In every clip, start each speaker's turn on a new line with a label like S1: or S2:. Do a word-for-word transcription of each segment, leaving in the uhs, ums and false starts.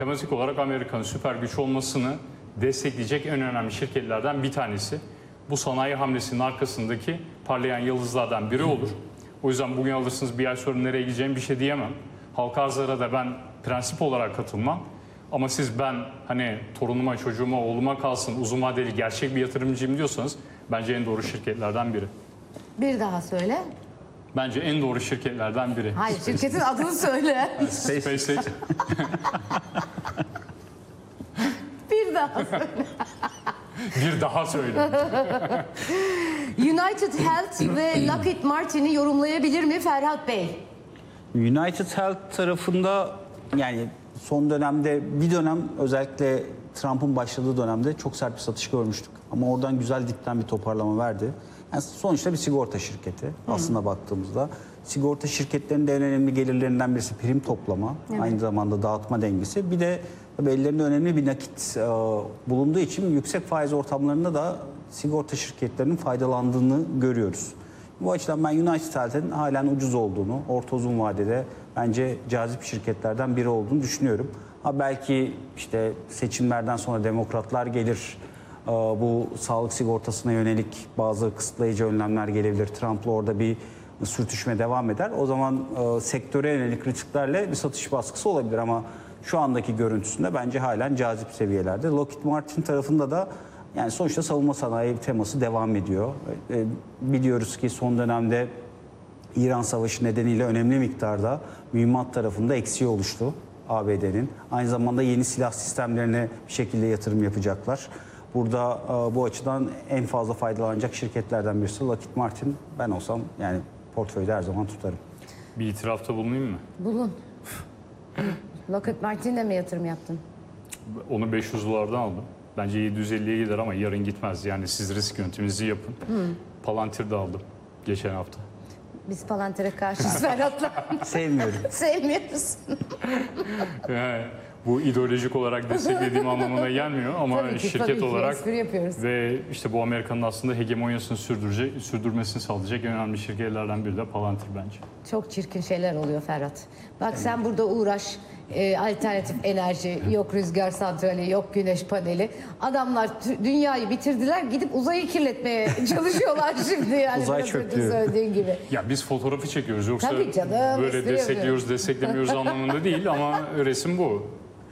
S1: Tematik olarak Amerika'nın süper güç olmasını destekleyecek en önemli şirketlerden bir tanesi. Bu sanayi hamlesinin arkasındaki parlayan yıldızlardan biri olur. O yüzden bugün alırsınız, bir ay sonra nereye gideceğim bir şey diyemem. Halka arzlara da ben prensip olarak katılmam. Ama siz ben hani torunuma, çocuğuma, oğluma kalsın, uzun vadeli gerçek bir yatırımcıyım diyorsanız bence en doğru şirketlerden biri.
S2: Bir daha söyle.
S1: Bence en doğru şirketlerden biri.
S2: Hayır, şirketin adını söyle.
S1: SpaceX.
S2: Bir daha söyle.
S1: Bir daha söyle.
S2: United Health ve Lockheed Martin'i yorumlayabilir mi Ferhat Bey?
S3: United Health tarafında yani son dönemde bir dönem özellikle Trump'ın başladığı dönemde çok sert bir satış görmüştük. Ama oradan güzel dipten bir toparlama verdi. Yani sonuçta bir sigorta şirketi aslında Hı. baktığımızda. Sigorta şirketlerinin de en önemli gelirlerinden birisi prim toplama. Evet. Aynı zamanda dağıtma dengesi. Bir de tabii ellerinde önemli bir nakit e, bulunduğu için yüksek faiz ortamlarında da sigorta şirketlerinin faydalandığını görüyoruz. Bu açıdan ben United Health'in halen ucuz olduğunu, orta uzun vadede bence cazip şirketlerden biri olduğunu düşünüyorum. Ha belki işte seçimlerden sonra demokratlar gelir, bu sağlık sigortasına yönelik bazı kısıtlayıcı önlemler gelebilir. Trump'la orada bir sürtüşme devam eder. O zaman sektöre yönelik risklerle bir satış baskısı olabilir ama şu andaki görüntüsünde bence halen cazip seviyelerde. Lockheed Martin tarafında da yani sonuçta savunma sanayi teması devam ediyor. E, biliyoruz ki son dönemde İran Savaşı nedeniyle önemli miktarda mühimmat tarafında eksiği oluştu A B D'nin. Aynı zamanda yeni silah sistemlerine bir şekilde yatırım yapacaklar. Burada e, bu açıdan en fazla faydalanacak şirketlerden birisi Lockheed Martin. Ben olsam yani portföyde her zaman tutarım.
S1: Bir itirafta bulunayım mı?
S2: Bulun. Lockheed Martin'de mi yatırım yaptın?
S1: Onu beş yüz dolardan aldım. Bence yedi yüz elliye gider ama yarın gitmez. Yani siz risk yönetiminizi yapın. Hı. Palantir'de aldım geçen hafta.
S2: Biz Palantir'e karşıyız Ferhat'la.
S3: Sevmiyorum.
S2: Sevmiyoruz.
S1: Yani, bu ideolojik olarak desteklediğim anlamına gelmiyor ama
S2: tabii ki,
S1: şirket
S2: tabii ki,
S1: olarak
S2: espri yapıyoruz.
S1: Ve işte bu Amerika'nın aslında hegemonyasını sürdürecek, sürdürmesini sağlayacak en önemli şirketlerden biri de Palantir bence.
S2: Çok çirkin şeyler oluyor Ferhat. Bak sen burada uğraş, e, alternatif enerji, yok rüzgar santrali, yok güneş paneli. Adamlar dünyayı bitirdiler, gidip uzayı kirletmeye çalışıyorlar şimdi yani.
S3: Uzay çöplüğü.
S2: Söylediğin gibi.
S1: Ya biz fotoğrafı çekiyoruz yoksa
S2: Tabii canım,
S1: böyle destekliyoruz, desteklemiyoruz anlamında değil ama resim bu.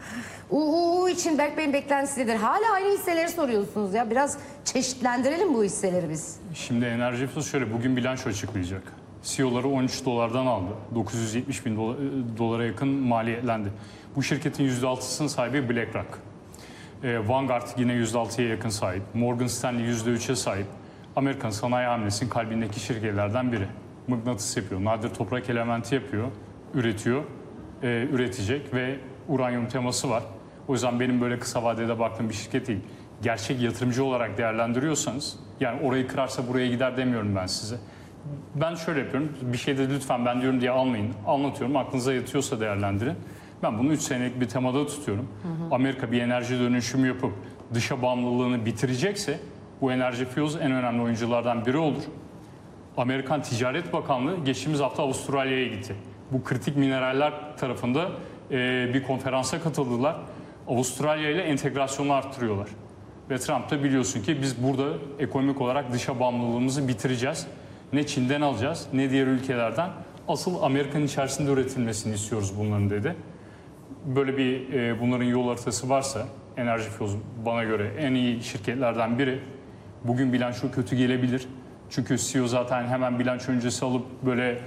S2: U U için Berk Bey'in beklentisi nedir? Hala aynı hisseleri soruyorsunuz ya. Biraz çeşitlendirelim bu hisseleri biz.
S1: Şimdi Enerji Fos şöyle, bugün bilanço açıklayacak. C E O'ları on üç dolardan aldı. dokuz yüz yetmiş bin dolara yakın maliyetlendi. Bu şirketin yüzde altısının sahibi BlackRock. Ee, Vanguard yine yüzde altıya yakın sahip. Morgan Stanley yüzde üçe sahip. Amerikan sanayi hamlesinin kalbindeki şirketlerden biri. Mıknatıs yapıyor, nadir toprak elementi yapıyor, üretiyor, e, üretecek ve uranyum teması var. O yüzden benim böyle kısa vadede baktığım bir şirket değil. Gerçek yatırımcı olarak değerlendiriyorsanız, yani orayı kırarsa buraya gider demiyorum ben size. Ben şöyle yapıyorum, bir şeyde lütfen ben diyorum diye almayın. Anlatıyorum, aklınıza yatıyorsa değerlendirin. Ben bunu üç senelik bir temada tutuyorum. Hı hı. Amerika bir enerji dönüşümü yapıp dışa bağımlılığını bitirecekse bu Enerji Fuels en önemli oyunculardan biri olur. Amerikan Ticaret Bakanlığı geçtiğimiz hafta Avustralya'ya gitti. Bu kritik mineraller tarafında e, bir konferansa katıldılar. Avustralya ile entegrasyonu arttırıyorlar. Ve Trump da biliyorsun ki biz burada ekonomik olarak dışa bağımlılığımızı bitireceğiz. Ne Çin'den alacağız ne diğer ülkelerden. Asıl Amerika'nın içerisinde üretilmesini istiyoruz bunların dedi. Böyle bir e, bunların yol haritası varsa Enerji Fuels bana göre en iyi şirketlerden biri. Bugün bilanço kötü gelebilir. Çünkü C E O zaten hemen bilanço öncesi alıp böyle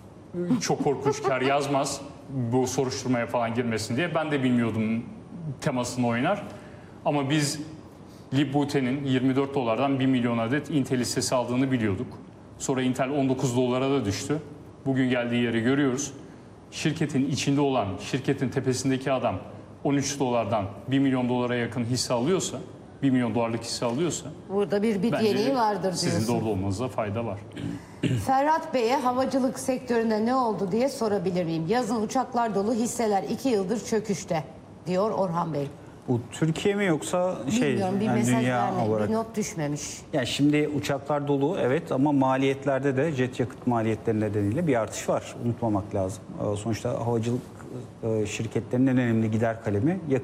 S1: çok korkunç kar yazmaz. Bu soruşturmaya falan girmesin diye. Ben de bilmiyordum temasını oynar. Ama biz Lipbute'nin yirmi dört dolardan bir milyon adet Intel hissesi aldığını biliyorduk. Sonra Intel on dokuz dolara da düştü. Bugün geldiği yeri görüyoruz. Şirketin içinde olan, şirketin tepesindeki adam on üç dolardan bir milyon dolara yakın hisse alıyorsa, bir milyon dolarlık hisse alıyorsa...
S2: Burada bir bit yeniği vardır diyorsun.
S1: Sizin de orada olmanızda fayda var.
S2: Ferhat Bey'e havacılık sektöründe ne oldu diye sorabilir miyim? Yazın uçaklar dolu, hisseler iki yıldır çöküşte diyor Orhan Bey.
S3: Bu Türkiye mi yoksa şey
S2: Bilmiyorum, bir
S3: yani
S2: mesaj
S3: dünya
S2: vermedi,
S3: olarak?
S2: bir not düşmemiş.
S3: Yani şimdi uçaklar dolu evet ama maliyetlerde de jet yakıt maliyetleri nedeniyle bir artış var. Unutmamak lazım. Sonuçta havacılık e, şirketlerinin en önemli gider kalemi. Yakın